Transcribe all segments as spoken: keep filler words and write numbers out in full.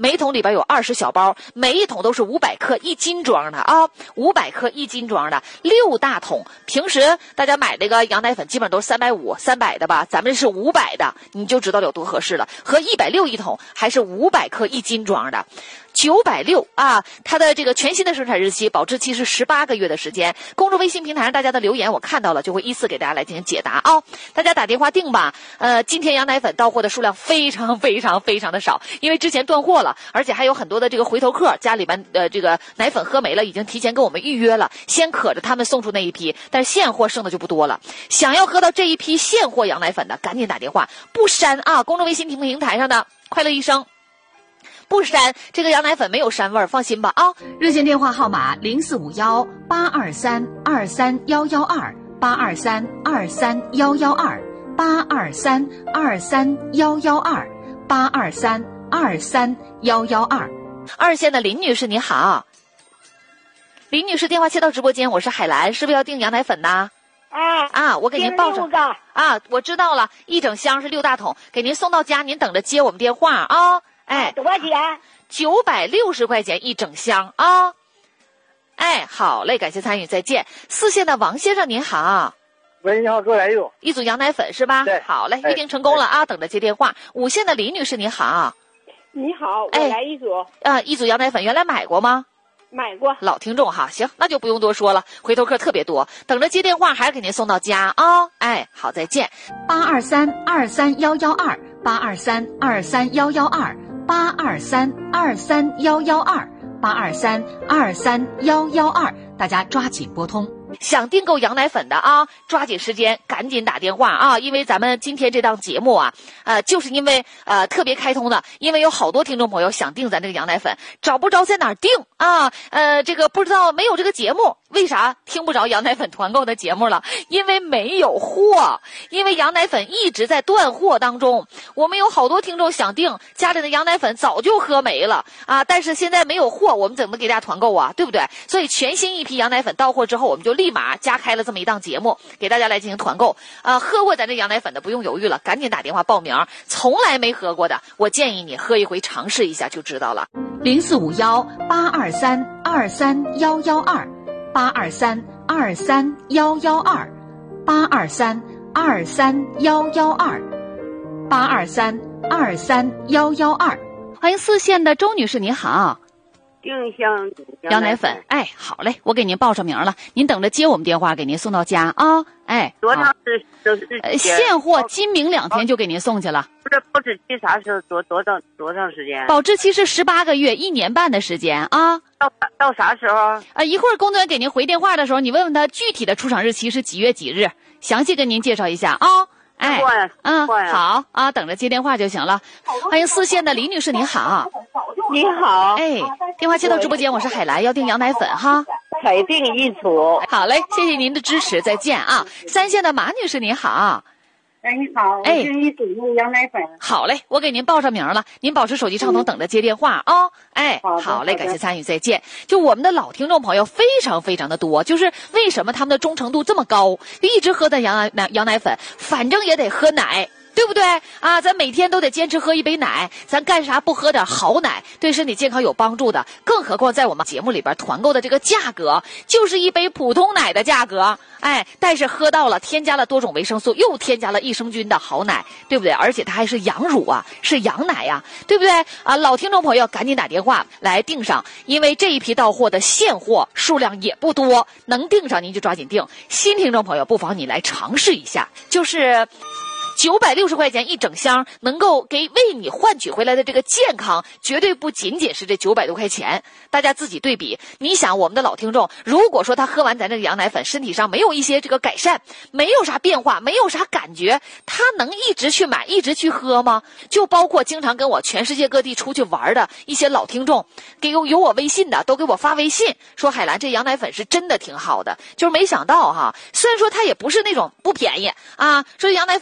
每一桶里边有二十小包，每一桶都是五百克一斤装的啊，五百克一斤装的，六大桶。平时大家买这个羊奶粉基本都是三百五、三百的吧，咱们是五百的，你就知道有多合适了。和一百六一桶，还是五百克一斤装的。九百六啊，它的这个全新的生产日期，保质期是十八个月的时间。公众微信平台上大家的留言我看到了，就会依次给大家来进行解答啊、哦。大家打电话订吧。呃，今天羊奶粉到货的数量非常非常非常的少，因为之前断货了，而且还有很多的这个回头客，家里边呃这个奶粉喝没了，已经提前跟我们预约了，先可着他们送出那一批，但是现货剩的就不多了。想要喝到这一批现货羊奶粉的，赶紧打电话，不删啊！公众微信平台上的快乐医生。不删，这个羊奶粉没有膻味儿，放心吧啊！ 热线电话号码零四五幺八二三二三幺幺二八二三二三幺幺二八二三二三幺幺二八二三二三幺幺二。 二线的林女士你好，林女士电话接到直播间，我是海兰，是不是要订羊奶粉呢？ 啊啊，我给您报上啊，我知道了，一整箱是六大桶，给您送到家，您等着接我们电话啊。哎， 多少钱？ 九百六十块钱一整箱啊！哎，好嘞，感谢参与，再见。四线的王先生您好， 喂，你好，各位来友， 一组羊奶粉是吧？ 对， 好嘞，预定成功了啊，等着接电话。五线的李女士您好， 你好，我来一组。 啊，一组羊奶粉，原来买过吗？ 买过。 老听众哈，行，那就不用多说了，回头客特别多，等着接电话，还是给您送到家啊！哎，好，再见。 八二三二三幺幺二八二三二三幺幺二。八二三二三幺幺二八二三二三幺幺二，大家抓紧拨通。 想订购羊奶粉的啊，抓紧时间，赶紧打电话啊！因为咱们今天这档节目啊，呃，就是因为呃特别开通的，因为有好多听众朋友想订咱这个羊奶粉，找不着在哪儿订啊？呃，这个不知道没有这个节目，为啥听不着羊奶粉团购的节目了？因为没有货，因为羊奶粉一直在断货当中。我们有好多听众想订，家里的羊奶粉早就喝没了啊，但是现在没有货，我们怎么给大家团购啊？对不对？所以全新一批羊奶粉到货之后，我们就立马加开了这么一档节目，给大家来进行团购啊！喝过咱这羊奶粉的不用犹豫了，赶紧打电话报名。从来没喝过的，我建议你喝一回尝试一下就知道了。 零四五幺八二三二三幺幺二八二三二三幺幺二八二三二三幺幺二八二三二三幺幺二。 欢迎四线的周女士，您好。 订箱羊奶粉，哎，好嘞，我给您报上名了，您等着接我们电话，给您送到家啊！哎， 多长时都是呃现货，今明两天就给您送去了。 不是保质期啥时候？多多长多长时间？ 保质期是十八个月，一年半的时间啊。 到到啥时候？ 啊，一会儿工作人员给您回电话的时候，你问问他具体的出厂日期是几月几日，详细跟您介绍一下啊。哎，嗯，好啊，等着接电话就行了。欢迎四线的李女士，您好。 你好， 哎，电话接到直播间，我是海兰，要订羊奶粉哈。 才订一组。 好嘞，谢谢您的支持，再见啊。三线的马女士，您好。 哎，你好， 哎， 我订一组羊奶粉。 好嘞，我给您报上名了，您保持手机畅通，等着接电话啊、哦。哎， 好， 好嘞，感谢参与，再见。就我们的老听众朋友非常非常的多，就是为什么他们的忠诚度这么高，就一直喝的羊奶羊奶粉，反正也得喝奶。对不对啊？咱每天都得坚持喝一杯奶，咱干啥不喝点好奶，对身体健康有帮助的？更何况在我们节目里边团购的这个价格，就是一杯普通奶的价格，哎，但是喝到了添加了多种维生素，又添加了益生菌的好奶，对不对？而且它还是羊乳啊，是羊奶呀、啊，对不对啊？老听众朋友赶紧打电话来订上，因为这一批到货的现货数量也不多，能订上您就抓紧订。新听众朋友不妨你来尝试一下，就是九百六十块钱一整箱，能够给为你换取回来的这个健康，绝对不仅仅是这九百多块钱。大家自己对比，你想我们的老听众，如果说他喝完咱这个羊奶粉，身体上没有一些这个改善，没有啥变化，没有啥感觉，他能一直去买，一直去喝吗？就包括经常跟我全世界各地出去玩的一些老听众，给有有我微信的，都给我发微信说海兰这羊奶粉是真的挺好的，就是没想到哈，虽然说它也不是那种不便宜啊，说羊奶粉好不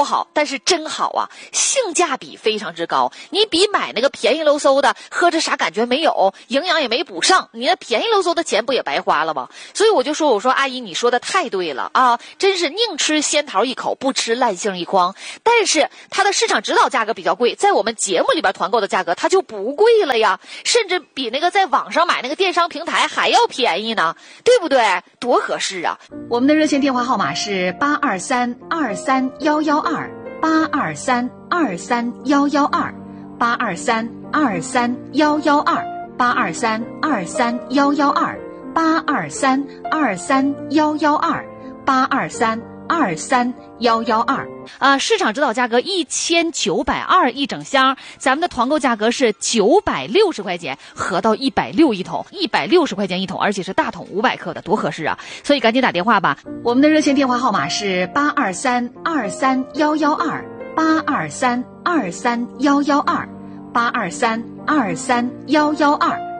不好，但是真好啊，性价比非常之高。你比买那个便宜喽嗖的喝着啥感觉没有，营养也没补上，你那便宜喽嗖的钱不也白花了吗？所以我就说，我说阿姨你说的太对了啊，真是宁吃仙桃一口，不吃烂杏一筐。但是它的市场指导价格比较贵，在我们节目里边团购的价格它就不贵了呀，甚至比那个在网上买那个电商平台还要便宜呢，对不对？多合适啊。 我们的热线电话号码是八二三二三幺幺二八二三二三幺幺二八二三二三幺幺二八二三二三幺幺二八二三二三幺幺二八二三二三幺幺二啊，市场指导价格一千九百二一整箱，咱们的团购价格是九百六十块钱，合到一百六一桶，一百六十块钱一桶，而且是大桶五百克的，多合适啊！所以赶紧打电话吧。 我们的热线电话号码是八二三二三幺幺二八二三二三幺幺二八二三二三幺幺二。